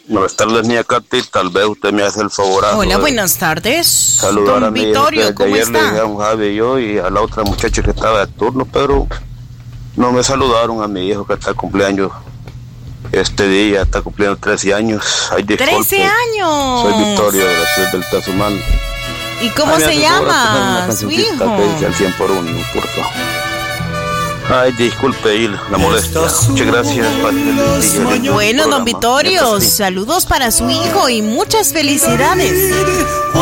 Buenas tardes, niña Katy. Tal vez usted me hace el favor. Hola, buenas tardes. Saludar don a mi Vittorio, hija, ¿cómo ayer le está? dije a un Javi y yo y a la otra muchacha que estaba de turno, pero no me saludaron a mi hijo que está cumpleaños este día, está cumpliendo 13 años. Ay, disculpe. 13 años. Soy Vittorio de la ciudad del Tazumán. ¿Y cómo se llama su hijo? Que dice al 100 por 1, por favor. Ay, disculpe y la molestia. Muchas gracias. Bueno, don Vittorio, saludos para su hijo y muchas felicidades.